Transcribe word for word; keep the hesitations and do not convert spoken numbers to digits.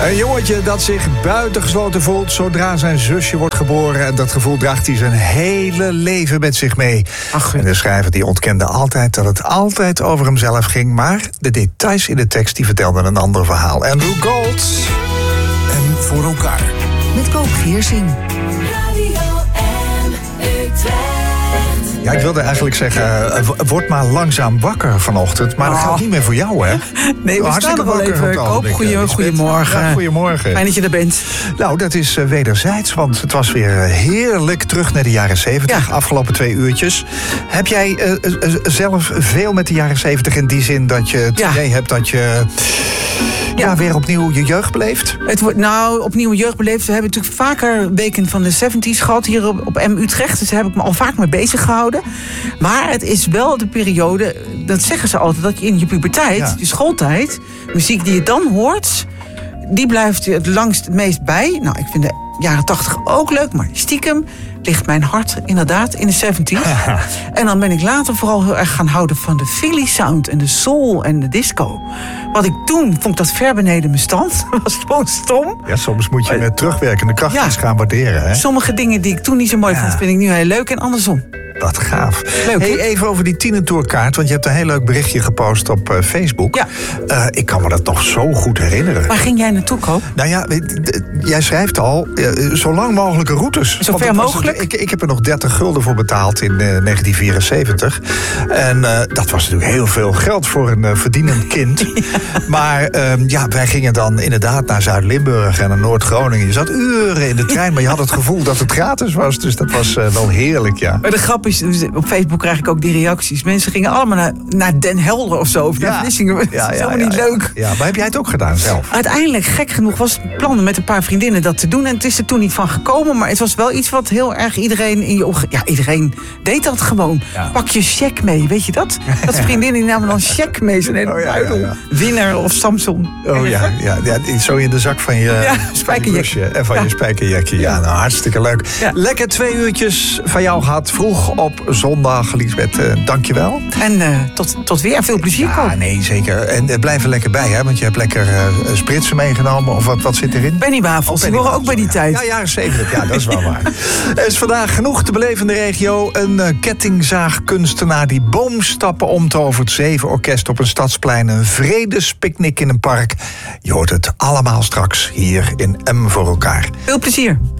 Een jongetje dat zich buitengesloten voelt zodra zijn zusje wordt geboren. En dat gevoel draagt hij zijn hele leven met zich mee. Ach, en de schrijver die ontkende altijd dat het altijd over hemzelf ging. Maar de details in de tekst die vertelden een ander verhaal. Andrew Gold. En voor elkaar. Met Koop Geersing. Ja, ik wilde eigenlijk zeggen, word maar langzaam wakker vanochtend. Maar dat geldt niet meer voor jou, hè? Nee, we staan er wel even. Koop, goeie, goedemorgen. Ja, goedemorgen. Fijn dat je er bent. Nou, dat is uh, wederzijds, want het was weer heerlijk terug naar de jaren zeventig. Ja. Afgelopen twee uurtjes. Heb jij uh, uh, zelf veel met de jaren zeventig in die zin dat je het ja. idee hebt dat je... Ja, ja, weer opnieuw je jeugd beleeft? Het wordt nou opnieuw jeugd beleefd. We hebben natuurlijk vaker weken van de zeventies gehad hier op, op M Utrecht. Dus daar heb ik me al vaak mee bezig gehouden. Maar het is wel de periode, dat zeggen ze altijd, dat je in je puberteit, ja. je schooltijd, muziek die je dan hoort, die blijft je het langst het meest bij. Nou, ik vind de jaren tachtig ook leuk, maar stiekem ligt mijn hart inderdaad in de zeventies. Ja. En dan ben ik later vooral heel erg gaan houden van de Philly sound en de soul en de disco. Wat ik toen vond ik dat ver beneden mijn stand. Dat was gewoon stom. Ja, soms moet je met terugwerkende kracht ja. eens gaan waarderen. Hè? Sommige dingen die ik toen niet zo mooi ja. vond, vind ik nu heel leuk en andersom. Wat gaaf. Leuk, hey, even over die tienertourkaart, want je hebt een heel leuk berichtje gepost op uh, Facebook. Ja. Uh, ik kan me dat nog zo goed herinneren. Waar ging jij naartoe, Koop? Nou ja, jij schrijft al, uh, zo lang mogelijke routes. Zo ver mogelijk? Ik, ik heb er nog dertig gulden voor betaald in uh, negentien vierenzeventig. En uh, dat was natuurlijk heel veel geld voor een uh, verdienend kind. ja. Maar uh, ja, wij gingen dan inderdaad naar Zuid-Limburg en naar Noord-Groningen. Je zat uren in de trein, maar je had het gevoel dat het gratis was. Dus dat was uh, wel heerlijk, ja. Maar de grap is, op Facebook krijg ik ook die reacties. Mensen gingen allemaal naar, naar Den Helder of zo. Of ja. naar Vlissingen. Dat ja, is ja, helemaal ja, niet ja. leuk. Ja, maar heb jij het ook gedaan zelf? Uiteindelijk, gek genoeg, was het plan met een paar vriendinnen dat te doen. En het is er toen niet van gekomen. Maar het was wel iets wat heel erg iedereen in je omge... Ja, iedereen deed dat gewoon. Ja. Pak je cheque mee, weet je dat? Dat vriendinnen die namen dan cheque mee. Zo'n hele oh, ja, buidel. Ja, ja. Winner of Samsung. Oh ja, ja, ja, zo in de zak van je, ja, spijkerjekje. En van ja. je spijkerjekje. Ja, nou hartstikke leuk. Ja. Lekker twee uurtjes van jou gehad. Vroeg op zondag. Liesbeth, uh, dank je wel. En uh, tot, tot weer. Veel plezier, Koop. Ja, nee, zeker. En uh, blijf er lekker bij, hè? Want je hebt lekker uh, spritsen meegenomen. Of wat, wat zit erin? Pennywafels. Die horen ook bij die ja. tijd. Ja, jaren zeventig. Ja, dat is wel waar. Er is vandaag genoeg te beleven in de regio. Een uh, kettingzaagkunstenaar die boomstappen omtovert. Zeven orkest op een stadsplein. Een vredespicnic in een park. Je hoort het allemaal straks hier in M voor elkaar. Veel plezier.